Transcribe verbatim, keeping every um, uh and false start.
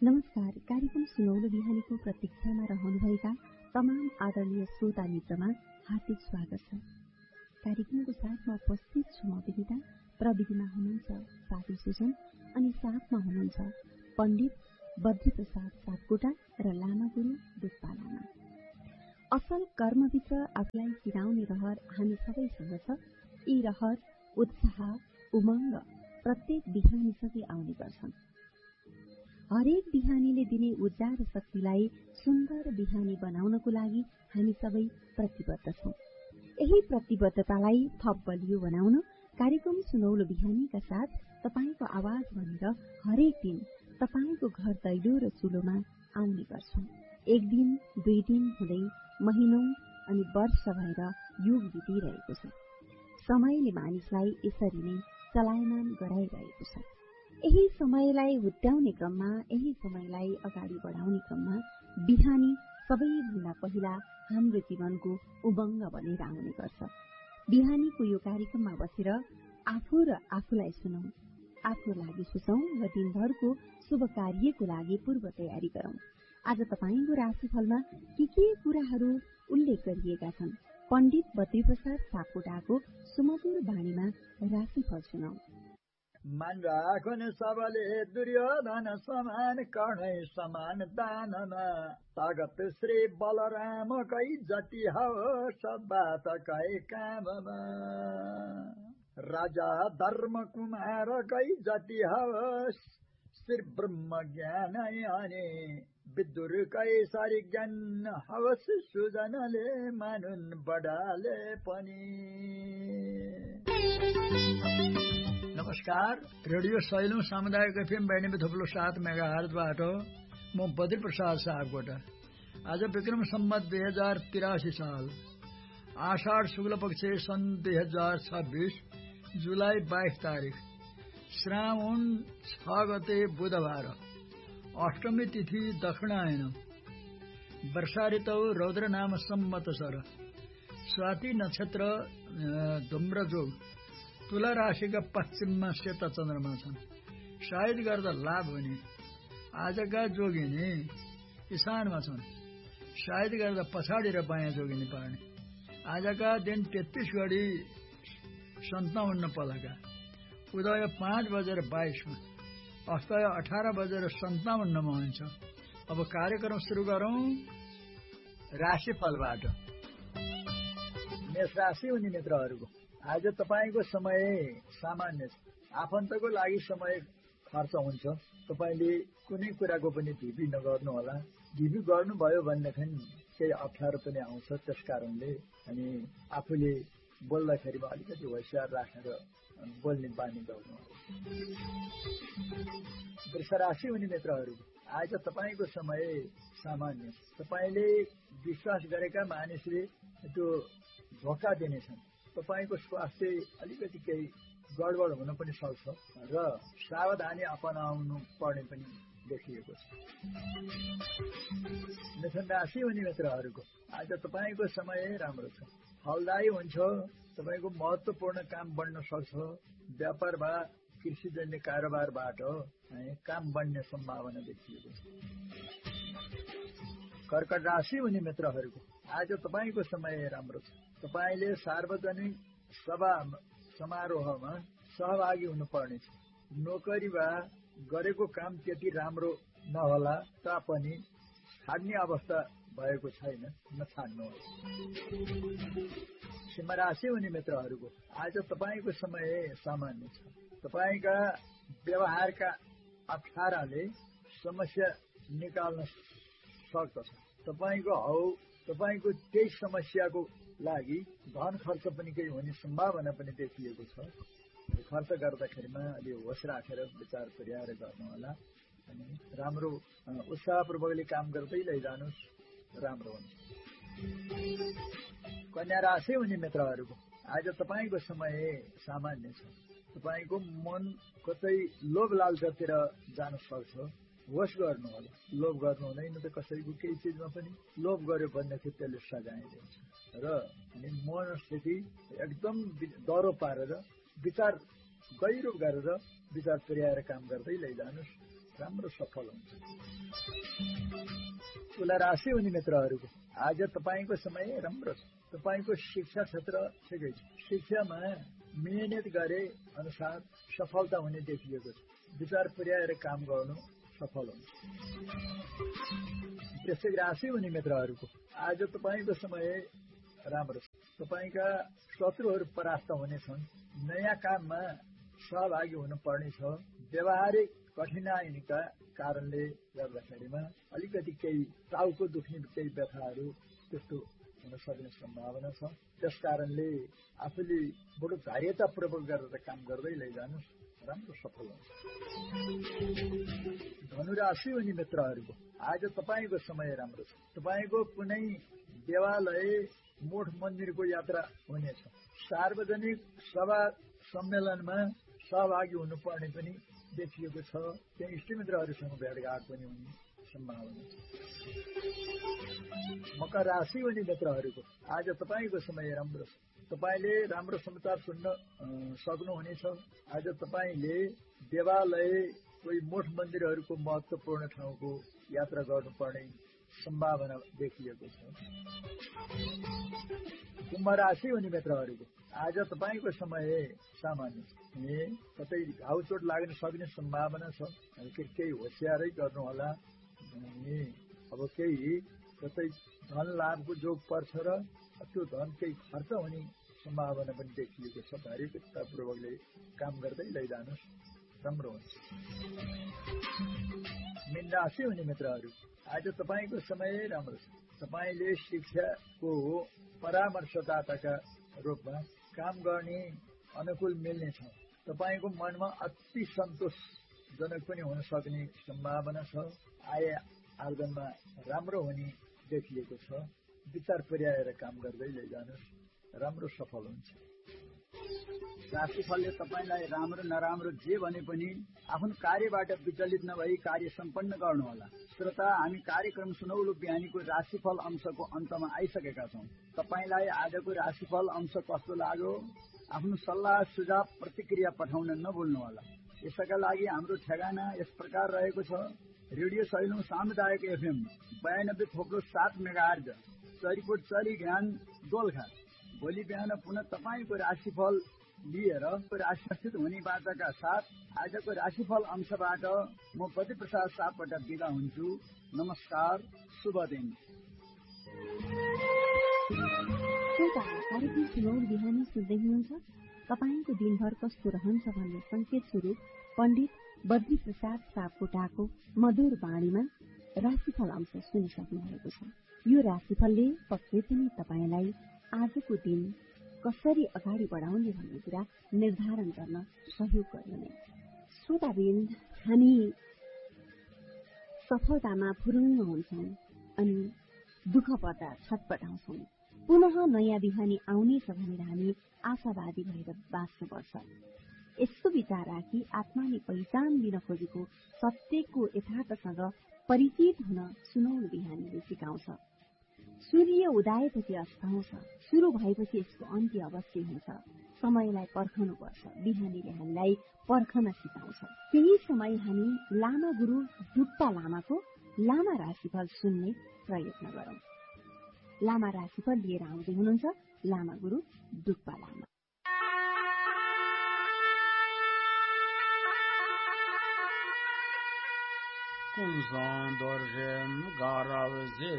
नमस्कार। कार्यक्रम सुनौलो बिहानीको प्रतीक्षामा रहनुभएका तमाम आदरणीय श्रोता मित्रमा हार्दिक स्वागत छ। कार्यक्रमको साथमा उपस्थित छु म विनिता, प्रविधिमा हुनुहुन्छ साथी सुजन अनि साथमा हुनुहुन्छ पण्डित बद्रीप्रसाद सापकोटा र लामा गुरु दुप्पा लामा। असल कर्मभित्र आफूलाई सिराउने रहर हामी सबैसँग छ। यी रहर, उत्साह, उमङ्ग प्रत्येक बिहानीसँगै आउने गर्छन्। हरेक बिहानीले दिने ऊर्जा र शक्तिलाई सुन्दर बिहानी बनाउनको लागि हामी सबै प्रतिबद्ध छौं। यही प्रतिबद्धतालाई थप बलियो बनाउन कार्यक्रम सुनौलो बिहानीका साथ तपाईको आवाज बनेर हरेक दिन तपाईको घर दैलो र चुलोमा आउने गर्छौं। एक दिन, दुई दिन हुँदै महिनौं अनि वर्ष भएर युग बितिरहेको छ। समयले मानिसलाई यसरी नै चलायमान गराइरहेको छ। यही समयलाई हुत्याउने क्रममा, यही समयलाई अगाडि बढाउने क्रममा बिहानी सबैभन्दा पहिला हाम्रो जीवनको उमङ्ग बनेर आउने गर्छ। बिहानीको यो कार्यक्रममा बसेर आफू र आफूलाई सुनौं, आफ्नो लागि सोचौं र दिनभरको शुभ कार्यको लागि पूर्व तयारी गरौं। आज तपाईको राशिफलमा के के कुराहरू उल्लेख गरिएका छन्? पण्डित बद्रीप्रसाद सापकोटाको सुमधुर बाणीमा राशिफल सुनौं। मन राखुन सबले दुर्योधन समान, कर्णै समान दानमा, तागत श्री बलराम कै जति होस् बात कै काममा, राजा धर्म कुमार कै जति होस् श्री ब्रह्म ज्ञान अनि, विदुर कै सारी ज्ञान होस् सुजनले मानुन् बडाले पनि। नमस्कार। रेडियो सैलुङ सामुदायिक एफएम बैन्यानब्बे थप्लो सात मेगा हर्जबाट म बद्रीप्रसाद सापकोटा। आज विक्रम सम्मत दुई हजार तिरासी साल आषाढ शुक्ल पक्ष सन् दुई हजार छब्बीस जुलाई बाइस तारिक श्रावण छ गते बुधबार, अष्टमी तिथि दक्षिणायन, वर्षा ऋतु रौद्र नाम संवत्सर, स्वाति नक्षत्र धुम्रजोग, तुला राशिका पश्चिममा सेता चन्द्रमा छन्। सायद गर्दा लाभ हुने। आजका जोगिनी इशानमा छन्। सायद गर्दा पछाडि र बायाँ जोगिनी पार्ने। आजका दिन तेत्तीस घडी सन्ताउन्न पलका, उदय पाँच बजेर बाइसमा, अस्तय अठार बजेर सन्ताउन्नमा हुन्छ। अब कार्यक्रम सुरु गरौं राशिफलबाट। मेष राशि हुने मित्रहरूको आज तपाईको समय सामान्य छ। आफन्तको लागि समय खर्च हुन्छ। तपाईले कुनै कुराको पनि ढिपी नगर्नुहोला। ढिपी गर्नुभयो भनेदेखि केही अप्ठ्यारो पनि आउँछ। त्यस कारणले अनि आफूले बोल्दाखेरिमा अलिकति होसियार राखेर बोल्ने बानी गर्नुहोला। वृष राशि हुने मित्रहरू आज तपाईको समय सामान्य छ। तपाईले विश्वास गरेका मानिसले त्यो धोका दिनेछन्। तपाईको स्वास्थ्य अलिकति केही गडबड हुन पनि सक्छ र सावधानी अपनाउनु पर्ने पनि देखिएको छ। मिथुन राशि हुने मित्रहरूको आज तपाईको समय राम्रो छ। फलदायी हुन्छ। तपाईको महत्त्वपूर्ण काम बढ्न सक्छ। व्यापार वा कृषिजन्य कारोबारबाट काम बढ्ने सम्भावना देखिएको छ। कर्कट राशि हुने मित्रहरूको आज तपाईको समय राम्रो छ। तपाईले सार्वजनिक सभा समारोहमा सहभागी हुनुपर्नेछ। नोकरी वा गरेको काम त्यति राम्रो नहोला तापनि छाड्ने अवस्था भएको छैन, नछाड्नुहोस्। सिंह राशि हुने मित्रहरूको आज तपाईको समय सामान्य छ। तपाईका व्यवहारका अप्ठ्याराले समस्या निकाल्न सक्दछ। तपाईको हौ तपाईको त्यही समस्याको लागि धन खर्च पनि केही हुने सम्भावना पनि देखिएको छ। खर्च गर्दाखेरिमा अलि होस राखेर विचार परिहार गर्नुहोला अनि राम्रो उत्साहपूर्वकले काम गर्दै लैजानुस्, राम्रो हुन्छ। कन्या राशि हुने मित्रहरूको आज तपाईको समय सामान्य छ। तपाईको मन कतै लोभ लालचतिर जान सक्छ। होस गर्नुहोला। लोभ गर्नु हुँदैन त कसैको केही चिजमा पनि। लोभ गर्यो भनेदेखि त्यसले सजाय दिन्छ र अनि मनस्थिति एकदम डह्रो पारेर विचार गहिरो गरेर विचार पुर्याएर काम गर्दै लैजानुस्, राम्रो सफल हुन्छ। तुला राशि हुने मित्रहरूको आज तपाईँको समय राम्रो छ। तपाईँको शिक्षा क्षेत्र ठिकै छ। शिक्षामा मेहनत गरे अनुसार सफलता हुने देखिएको छ। विचार पुर्याएर काम गर्नु सफल हुन्छ। त्यसै राशि हुने मित्रहरूको आज तपाईँको समय राम्रो छ। तपाईँका शत्रुहरू परास्त हुनेछन्। नयाँ काममा सहभागी हुनुपर्ने छ। व्यावहारिक कठिनाइका कारणले गर्दाखेरिमा अलिकति केही टाउको दुख्ने केही व्यथाहरू त्यस्तो हुन सक्ने सम्भावना छ। त्यस कारणले आफूले बडो धैर्यतापूर्वक गरेर काम गर्दै लैजानुस्, राम्रो सफल हुन्छ। धनुराशि हुने मित्रहरूको आज तपाईँको समय राम्रो छ। तपाईँको कुनै देवालय मठ मन्दिरको यात्रा हुनेछ। सार्वजनिक सभा सम्मेलनमा सहभागी हुनुपर्ने पनि देखिएको छ। त्यहाँ इष्टमित्रहरूसँग भेटघाट पनि हुने सम्भावना छ। मकर राशि हुने मित्रहरूको आज तपाईँको समय राम्रो छ। तपाईँले राम्रो समाचार सुन्न सक्नुहुनेछ। आज तपाईँले देवालय कोही मठ मन्दिरहरूको महत्त्वपूर्ण ठाउँको यात्रा गर्नुपर्ने सम्भावना देखिएको छ। कुम्भ राशि हुने मित्रहरूको आज तपाईँको समय सामान्य छ। कतै घाउचोट लाग्न सक्ने सम्भावना छ। केही होसियारै गर्नुहोला। अब केही कतै धन लाभको जोग पर्छ र त्यो धन केही खर्च हुने सम्भावना पनि देखिएको छ। धैर्यतापूर्वकले काम गर्दै लैजानुस्, राम्रो हुन्छ। मीन राशि हुने मित्रहरू आज तपाईँको समय राम्रो छ। तपाईँले शिक्षाको परामर्शदाताका रूपमा काम गर्ने अनुकूल मिल्नेछ। तपाईँको मनमा अति सन्तोषजनक पनि हुन सक्ने सम्भावना छ। आय आर्जनमा राम्रो हुने देखिएको छ। विचार पुर्याएर काम गर्दै लैजानुस्, राम्रो सफल हुन्छ। राशिफलले तपाईँलाई राम्रो नराम्रो जे भने पनि आफ्नो कार्यबाट विचलित नभई कार्य सम्पन्न गर्नुहोला। श्रोता, हामी कार्यक्रम सुनौलो बिहानीको राशिफल अंशको अन्तमा आइसकेका छौँ। तपाईँलाई आजको राशिफल अंश कस्तो लाग्यो? आफ्नो सल्लाह सुझाव प्रतिक्रिया पठाउन नभुल्नुहोला। यसका लागि हाम्रो ठेगाना यस प्रकार रहेको छ। रेडियो सैलुङ सामुदायिक एफएम बयानब्बे थोप्लो सात मेगाहर्ज, चरीकोट चरी ज्ञान दोलखा। भोलि बिहान पुनः तपाईँको राशिफल लिएर राशिस्थित हुने बाचाका साथ आजको राशिफल अंशबाट म बद्रीप्रसाद सापकोटा बिदा हुन्छु। नमस्कार, शुभ दिन। कार्यक्रम सुनौल बिहानी सुन्दै हुनुहुन्छ। तपाईँको दिनभर कस्तो रहन्छ भन्ने संकेत स्वरूप पण्डित बद्रीप्रसाद सापकोटाको मधुर बाणीमा राशिफल अंश सुनिसक्नु भएको छ। यो राशिफलले पक्कै पनि तपाईँलाई आजको दिन कसरी अगाडि बढाउने भन्ने कुरा निर्धारण गर्न सहयोग गर्नु नै। श्रोताबिन्द, हामी सफलतामा फुरुङ्ग हुन्छौँ अनि दुःख पर्दा छटपटाउँछौँ। पुनः नयाँ बिहानी आउनेछ भनेर हामी आशावादी भएर बाँच्नुपर्छ। यस्तो विचार राखी आत्माले पहिचान दिन खोजेको सत्यको यथार्थसँग परिचित हुन सुनौलो बिहानीले सिकाउँछ। सूर्य उदाएपछि अस्ताउँछ, सुरु भएपछि यसको अन्त्य अवश्य हुन्छ। समयलाई पर्खनुपर्छ। बिहानीले हामीलाई पर्खन सिकाउँछ। केही समय हामी लामा गुरु डुक्पा लामाको लामा राशिफल सुन्ने प्रयत्न गरौं। लामा राशिफल लिएर आउँदै हुनुहुन्छ लामा गुरु डुक्पा लामा। Kunzan dorjem garav